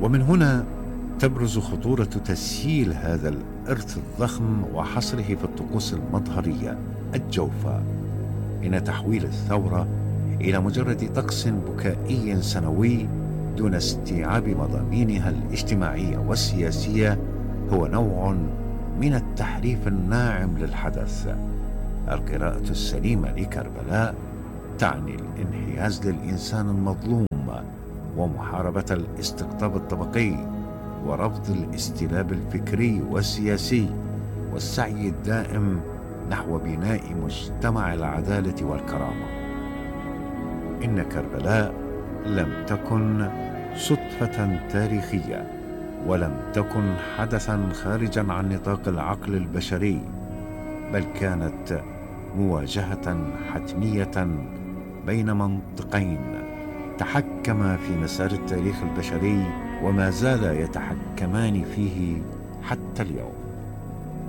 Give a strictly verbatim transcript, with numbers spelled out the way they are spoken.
ومن هنا تبرز خطورة تسييل هذا الإرث الضخم وحصره في الطقوس المظهرية الجوفاء، إن تحويل الثورة إلى مجرد طقس بكائي سنوي دون استيعاب مضامينها الاجتماعية والسياسية هو نوع من التحريف الناعم للحدث. القراءة السليمة لكربلاء تعني الانحياز للإنسان المظلوم ومحاربة الاستقطاب الطبقي ورفض الاستلاب الفكري والسياسي والسعي الدائم نحو بناء مجتمع العدالة والكرامة. إن كربلاء لم تكن صدفة تاريخية، ولم تكن حدثا خارجا عن نطاق العقل البشري، بل كانت مواجهة حتمية بين منطقين تحكما في مسار التاريخ البشري وما زال يتحكمان فيه حتى اليوم.